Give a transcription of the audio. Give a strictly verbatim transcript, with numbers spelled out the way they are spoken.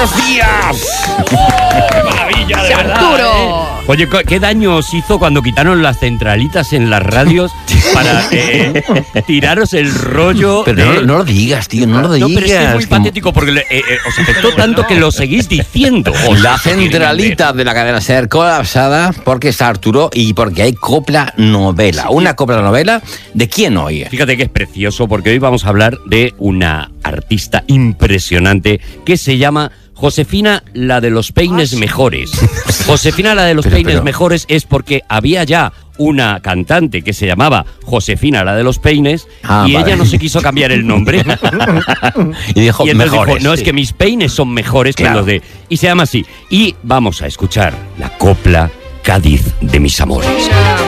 buenos días. ¡Oh, qué maravilla, de verdad, Arturo! ¿eh? Oye, ¿qué daño os hizo cuando quitaron las centralitas en las radios para eh, tiraros el rollo? Pero de... no, no lo digas, tío, no lo digas. No, pero es que es muy patético porque eh, eh, os afectó tanto que lo seguís diciendo. Os La centralita de la cadena SER colapsada porque está Arturo y porque hay copla novela. Sí. Una copla novela, ¿de quién hoy? Fíjate que es precioso porque hoy vamos a hablar de una artista impresionante que se llama Josefina, la de los peines mejores. Josefina, la de los Pero, peines pero- mejores es porque había ya una cantante que se llamaba Josefina, la de los peines, Ah, y vale. ella no se quiso cambiar el nombre. Y dijo, Y entonces mejores. dijo, no, es que mis peines son mejores Claro. que los de... Y se llama así. Y vamos a escuchar la copla Cádiz de mis amores.